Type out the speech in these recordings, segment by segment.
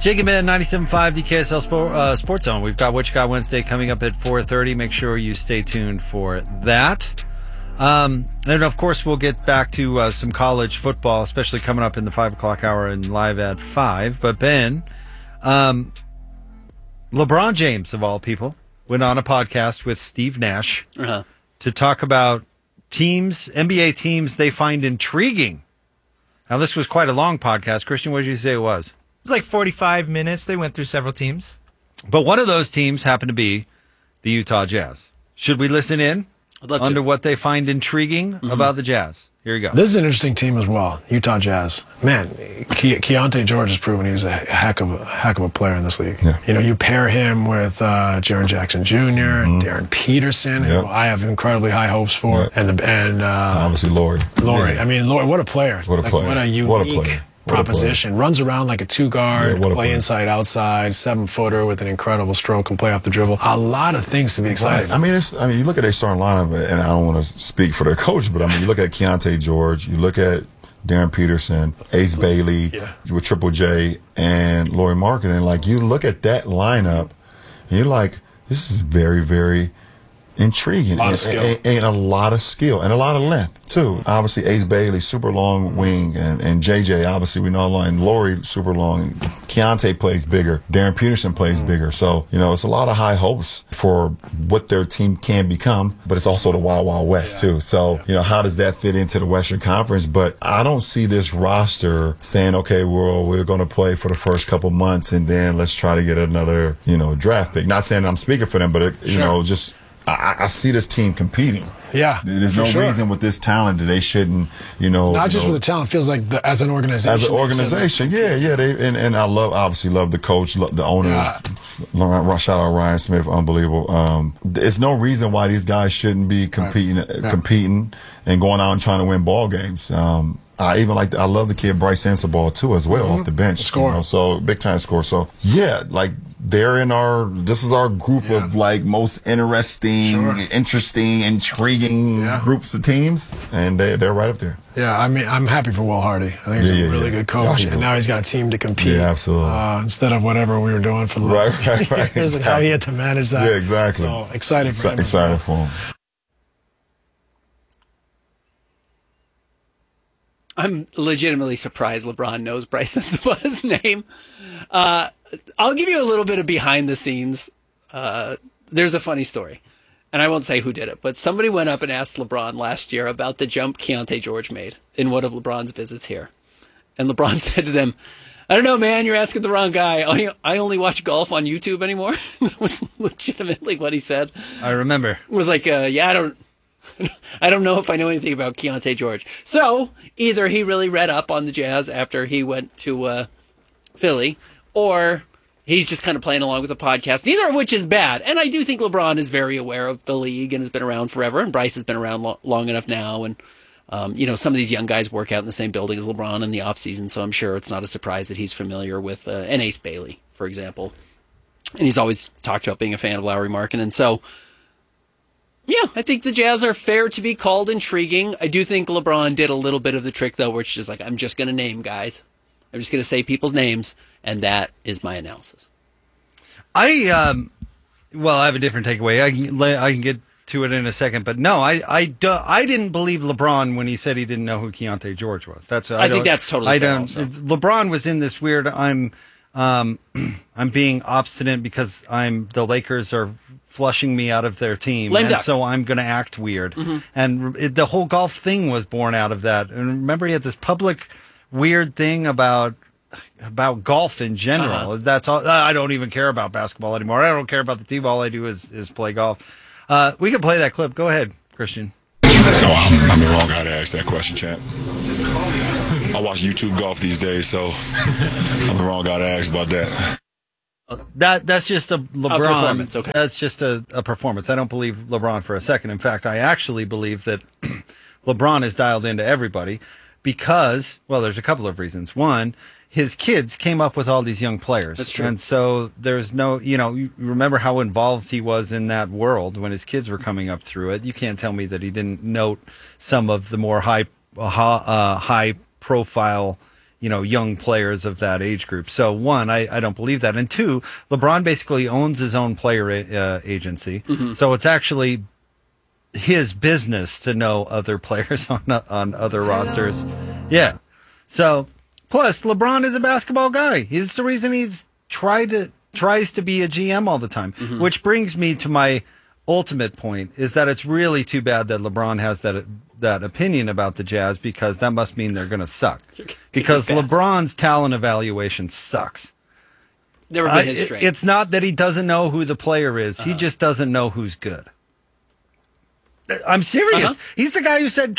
Jacob Man, 97.5 DKSL Sports Zone. We've got What You Got Wednesday coming up at 4:30. Make sure you stay tuned for that. And, of course, we'll get back to some college football, especially coming up in the 5 o'clock hour and live at 5. But, Ben, LeBron James, of all people, went on a podcast with Steve Nash to talk about teams, NBA teams they find intriguing. Now, this was quite a long podcast. Christian, what did you say it was? It was like 45 minutes. They went through several teams. But one of those teams happened to be the Utah Jazz. Should we listen in under what they find intriguing about the Jazz? Here you go. This is an interesting team as well, Utah Jazz. Man, Keontae George has proven he's a heck of a player in this league. Yeah. You know, you pair him with Jaren Jackson Jr., Darren Peterson, who I have incredibly high hopes for, and obviously Laurie. Yeah. I mean, Laurie, what a player! What a unique proposition. Runs around like a two-guard, play inside, outside, 7-footer with an incredible stroke and play off the dribble. A lot of things to be excited about. I mean, you look at their starting lineup, and I don't want to speak for their coach, but I mean, you look at Keontae George, you look at Darren Peterson, Ace Bailey with Triple J, and Laurie Marketing. Like, you look at that lineup, and you're like, this is very, very intriguing. And a lot of skill and a lot of length too. Obviously Ace Bailey, super long wing, and JJ, obviously we know, and Laurie, super long. Keontae plays bigger. Darren Peterson plays bigger. So, you know, it's a lot of high hopes for what their team can become, but it's also the Wild Wild West too. So, you know, how does that fit into the Western Conference? But I don't see this roster saying, okay, we're going to play for the first couple months and then let's try to get another, you know, draft pick. Not saying I'm speaking for them, but you know, just I see this team competing. Yeah, there's no reason with this talent that they shouldn't, you know. Not just with the talent, feels like as an organization. As an organization, They and I obviously love the coach, the owner. Shout out Ryan Smith, unbelievable. There's no reason why these guys shouldn't be competing and going out and trying to win ball games. I love the kid Bryce Sensabaugh too as well off the bench. You know, so big time score. So they're in this is our group of like most interesting, intriguing groups of teams, and they're right up there. Yeah, I mean, I'm happy for Will Hardy. I think he's a really good coach, and now he's got a team to compete. Yeah, absolutely. Instead of whatever we were doing for the last years and how he had to manage that. Yeah, exactly. So excited for him. Excited for him. I'm legitimately surprised LeBron knows Bryce Sensabaugh's name. I'll give you a little bit of behind the scenes. There's a funny story, and I won't say who did it, but somebody went up and asked LeBron last year about the jump Keontae George made in one of LeBron's visits here. And LeBron said to them, I don't know, man, you're asking the wrong guy. I only watch golf on YouTube anymore. That was legitimately what he said. I remember. It was like, I don't know if I know anything about Keontae George. So either he really read up on the Jazz after he went to Philly, or he's just kind of playing along with the podcast, neither of which is bad. And I do think LeBron is very aware of the league and has been around forever, and Bryce has been around long enough now. And, some of these young guys work out in the same building as LeBron in the offseason, so I'm sure it's not a surprise that he's familiar with an Ace Bailey, for example. And he's always talked about being a fan of Lauri Markkanen. So, yeah, I think the Jazz are fair to be called intriguing. I do think LeBron did a little bit of the trick, though, where it's just like, I'm just going to name guys. I'm just going to say people's names, and that is my analysis. I have a different takeaway. I can get to it in a second, but no, I didn't believe LeBron when he said he didn't know who Keontae George was. I think that's totally fair also. LeBron was in this weird, I'm being obstinate because the Lakers are flushing me out of their team, so I'm going to act weird. And the whole golf thing was born out of that. And remember, he had this public weird thing about golf in general. That's all. I don't even care about basketball anymore. I don't care about the team. All I do is play golf. We can play that clip. Go ahead, Christian. No, I'm the wrong guy to ask that question, champ. I watch YouTube golf these days, so I'm the wrong guy to ask about that. That's just a LeBron. Performance, okay. That's just a performance. I don't believe LeBron for a second. In fact, I actually believe that LeBron is dialed into everybody because, well, there's a couple of reasons. One, his kids came up with all these young players. That's true. And so there's no, you remember how involved he was in that world when his kids were coming up through it. You can't tell me that he didn't note some of the more high profile, young players of that age group. So one, I don't believe that. And two, LeBron basically owns his own player agency. Mm-hmm. So it's actually his business to know other players on other rosters. Yeah. So plus LeBron is a basketball guy. He's the reason he's tries to be a GM all the time, mm-hmm. which brings me to my ultimate point is that it's really too bad that LeBron has that opinion about the Jazz, because that must mean they're going to suck. Because LeBron's talent evaluation sucks. Never been his strength. It's not that he doesn't know who the player is. He just doesn't know who's good. I'm serious. He's the guy who said,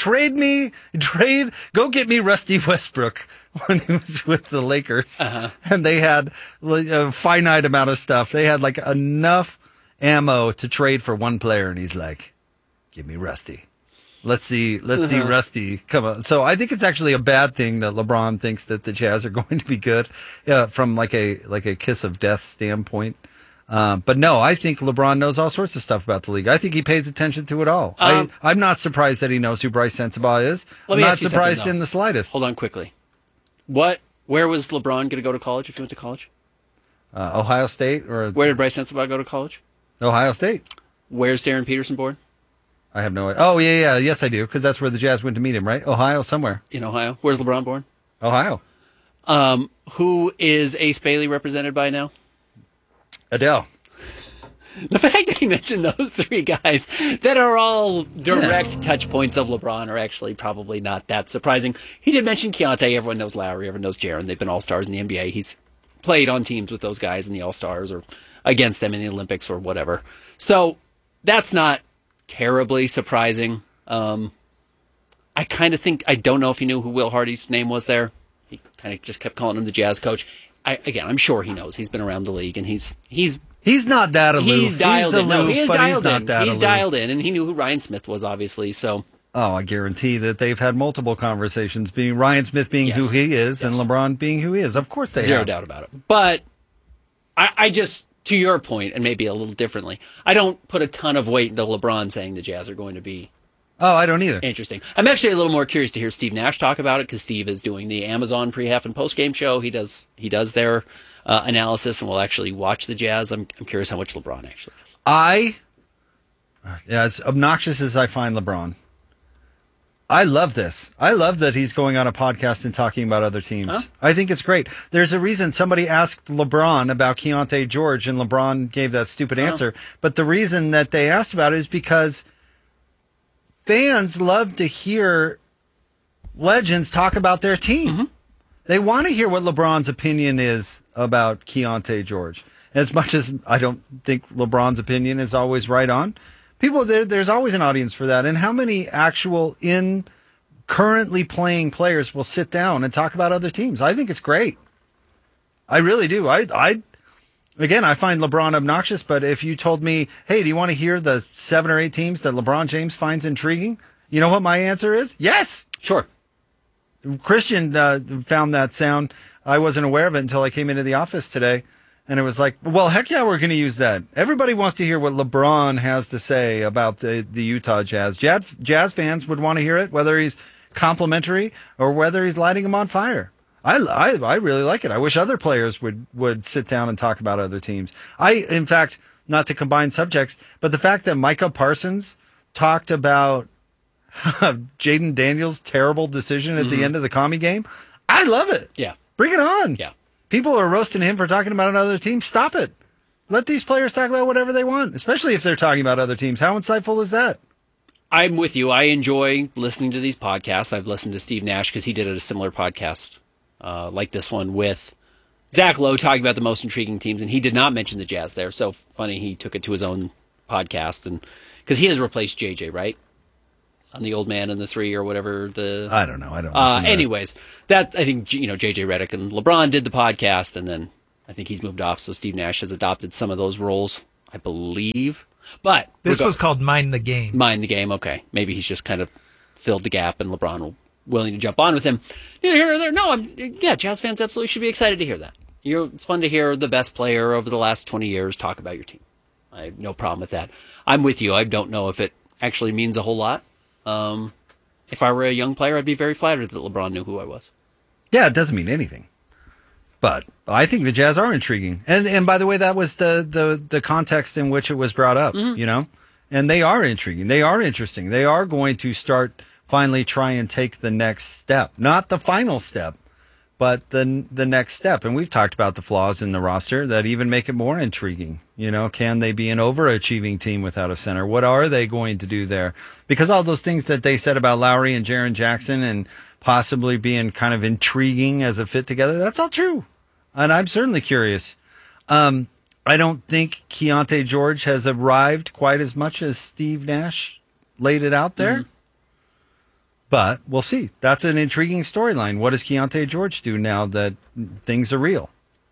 go get me Rusty Westbrook when he was with the Lakers. And they had a finite amount of stuff. They had like enough ammo to trade for one player, and he's like, give me Rusty. Let's see Rusty come on. So I think it's actually a bad thing that LeBron thinks that the Jazz are going to be good from like a kiss of death standpoint. But no, I think LeBron knows all sorts of stuff about the league. I think he pays attention to it all. I'm not surprised that he knows who Bryce Sensabaugh is. I'm not surprised in the slightest. Hold on quickly. Where was LeBron going to go to college if he went to college? Ohio State. Or where did Bryce Sensabaugh go to college? Ohio State. Where's Darren Peterson born? I have no idea. Oh, yeah. Yes, I do, because that's where the Jazz went to meet him, right? Ohio, somewhere. In Ohio. Where's LeBron born? Ohio. Who is Ace Bailey represented by now? Adele. The fact that he mentioned those three guys that are all direct touch points of LeBron are actually probably not that surprising. He did mention Keontae. Everyone knows Lowry. Everyone knows Jaren. They've been all-stars in the NBA. He's played on teams with those guys in the all-stars or against them in the Olympics or whatever. So that's not terribly surprising. I kind of think, I don't know if he knew who Will Hardy's name was there. He kind of just kept calling him the Jazz coach. I'm sure he knows. He's been around the league, and he's not that aloof. He's dialed in. No, he is but dialed he's not in. That he's aloof. dialed in, and he knew who Ryan Smith was, obviously. So, I guarantee that they've had multiple conversations, being Ryan Smith being who he is, and LeBron being who he is. Of course, they zero have. doubt about it. But I just, to your point, and maybe a little differently, I don't put a ton of weight into LeBron saying the Jazz are going to be. Oh, I don't either. Interesting. I'm actually a little more curious to hear Steve Nash talk about it, because Steve is doing the Amazon pre-half and post-game show. He does their analysis, and we'll actually watch the Jazz. I'm curious how much LeBron actually is. As obnoxious as I find LeBron, I love this. I love that he's going on a podcast and talking about other teams. Huh? I think it's great. There's a reason somebody asked LeBron about Keontae George, and LeBron gave that stupid answer. But the reason that they asked about it is because fans love to hear legends talk about their team. Mm-hmm. They want to hear what LeBron's opinion is about Keontae George. As much as I don't think LeBron's opinion is always right on, there's always an audience for that. And how many actual currently playing players will sit down and talk about other teams? I think it's great. I really do. Again, I find LeBron obnoxious, but if you told me, hey, do you want to hear the 7 or 8 teams that LeBron James finds intriguing? You know what my answer is? Yes. Sure. Christian found that sound. I wasn't aware of it until I came into the office today. And it was like, well, heck yeah, we're going to use that. Everybody wants to hear what LeBron has to say about the Utah Jazz. Jazz fans would want to hear it, whether he's complimentary or whether he's lighting them on fire. I really like it. I wish other players would sit down and talk about other teams. In fact, not to combine subjects, but the fact that Micah Parsons talked about Jaden Daniels' terrible decision at the end of the Commie game, I love it. Yeah. Bring it on. Yeah. People are roasting him for talking about another team. Stop it. Let these players talk about whatever they want, especially if they're talking about other teams. How insightful is that? I'm with you. I enjoy listening to these podcasts. I've listened to Steve Nash because he did a similar podcast like this one with Zach Lowe talking about the most intriguing teams, and he did not mention the Jazz there. So funny, he took it to his own podcast, and because he has replaced JJ, right? On the Old Man and the Three or whatever I don't know. I don't. Anyways, that I think JJ Redick and LeBron did the podcast, and then I think he's moved off. So Steve Nash has adopted some of those roles, I believe. But this was called Mind the Game. Mind the Game. Okay, maybe he's just kind of filled the gap, and LeBron willing to jump on with him. Neither here nor there. No, Jazz fans absolutely should be excited to hear that. It's fun to hear the best player over the last 20 years talk about your team. I have no problem with that. I'm with you. I don't know if it actually means a whole lot. If I were a young player, I'd be very flattered that LeBron knew who I was. Yeah, it doesn't mean anything. But I think the Jazz are intriguing. And by the way, that was the context in which it was brought up, you know? And they are intriguing. They are interesting. They are going to start finally try and take the next step. Not the final step, but the next step. And we've talked about the flaws in the roster that even make it more intriguing. You know, can they be an overachieving team without a center? What are they going to do there? Because all those things that they said about Lowry and Jaren Jackson and possibly being kind of intriguing as a fit together, that's all true. And I'm certainly curious. I don't think Keontae George has arrived quite as much as Steve Nash laid it out there. Mm-hmm. But we'll see. That's an intriguing storyline. What does Keontae George do now that things are real?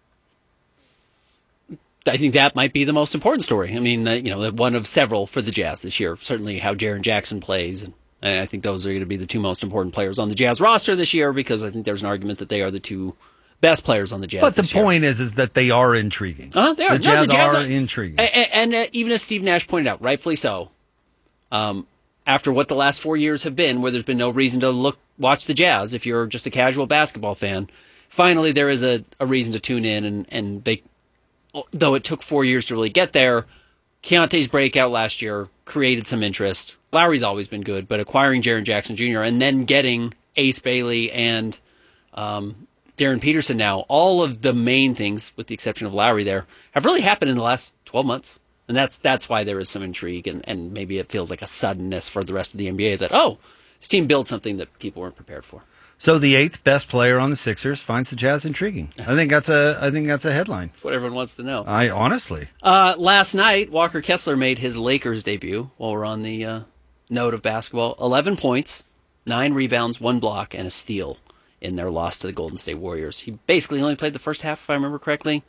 I think that might be the most important story. I mean, one of several for the Jazz this year. Certainly how Jaren Jackson plays. And I think those are going to be the two most important players on the Jazz roster this year because I think there's an argument that they are the two best players on the Jazz. But the point is that they are intriguing. They are. The Jazz are intriguing. And even as Steve Nash pointed out, rightfully so, after what the last 4 years have been, where there's been no reason to watch the Jazz if you're just a casual basketball fan, finally there is a reason to tune in, and they, though it took 4 years to really get there, Keontae's breakout last year created some interest. Lowry's always been good, but acquiring Jaren Jackson Jr. and then getting Ace Bailey and Darren Peterson now, all of the main things, with the exception of Lowry there, have really happened in the last 12 months. And that's why there is some intrigue, and maybe it feels like a suddenness for the rest of the NBA that, this team built something that people weren't prepared for. So the 8th best player on the Sixers finds the Jazz intriguing. I think that's a headline. That's what everyone wants to know. Honestly. Last night, Walker Kessler made his Lakers debut while we're on the note of basketball. 11 points, 9 rebounds, 1 block, and a steal in their loss to the Golden State Warriors. He basically only played the first half, if I remember correctly.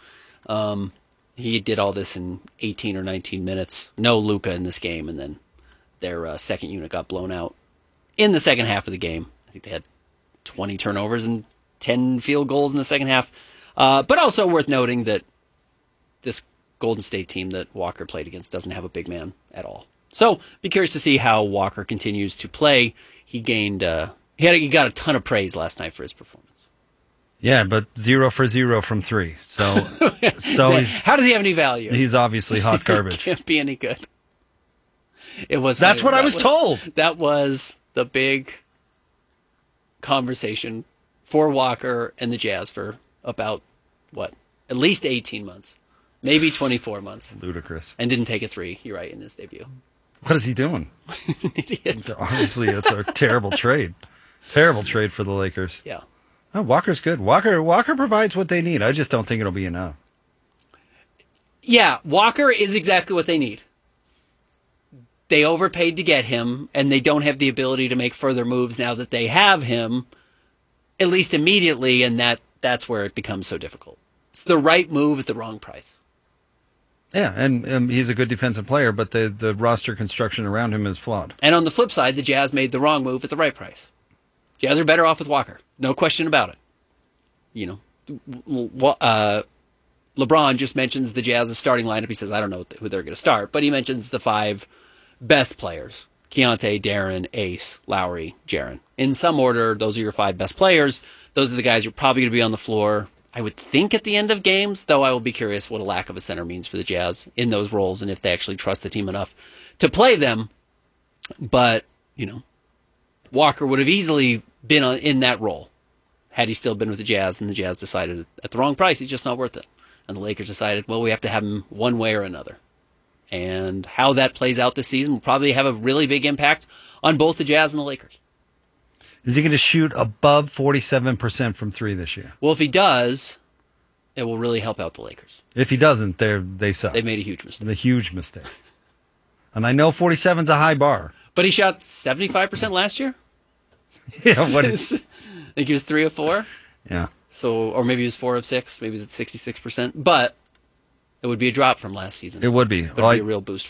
He did all this in 18 or 19 minutes. No Luka in this game, and then their second unit got blown out in the second half of the game. I think they had 20 turnovers and 10 field goals in the second half. But also worth noting that this Golden State team that Walker played against doesn't have a big man at all. So be curious to see how Walker continues to play. He gained... He got a ton of praise last night for his performance. Yeah, but 0 for 0 from 3. So how does he have any value? He's obviously hot garbage. Can't be any good. It was. That's what I was told. That was the big conversation for Walker and the Jazz for about at least 18 months, maybe 24 months. Ludicrous. And didn't take a 3. You're right in his debut. What is he doing? An idiot. Honestly, it's a terrible trade. Terrible trade for the Lakers. Yeah. Oh, Walker's good. Walker provides what they need. I just don't think it'll be enough. Yeah, Walker is exactly what they need. They overpaid to get him, and they don't have the ability to make further moves now that they have him, at least immediately, and that's where it becomes so difficult. It's the right move at the wrong price. Yeah, and he's a good defensive player, but the roster construction around him is flawed. And on the flip side, the Jazz made the wrong move at the right price. Jazz are better off with Walker. No question about it. You know, LeBron just mentions the Jazz's starting lineup. He says, I don't know who they're going to start, but he mentions the 5 best players. Keontae, Darren, Ace, Lowry, Jaren. In some order, those are your 5 best players. Those are the guys you're probably going to be on the floor, I would think, at the end of games, though I will be curious what a lack of a center means for the Jazz in those roles and if they actually trust the team enough to play them. But, you know, Walker would have easily been in that role had he still been with the Jazz, and the Jazz decided at the wrong price he's just not worth it. And the Lakers decided, well, we have to have him one way or another. And how that plays out this season will probably have a really big impact on both the Jazz and the Lakers. Is he going to shoot above 47% from 3 this year? Well, if he does, it will really help out the Lakers. If he doesn't, they suck. They've made a huge mistake. A huge mistake. And I know 47's a high bar. But he shot 75% last year? Yeah, I think he was 3 of 4. Yeah. So, or maybe he was 4 of 6. Maybe he's at 66%. But it would be a drop from last season. It would be. But it would be a real boost